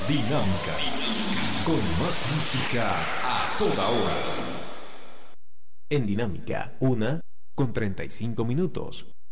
Dinámica. Con más música a toda hora. En Dinámica, 1:35.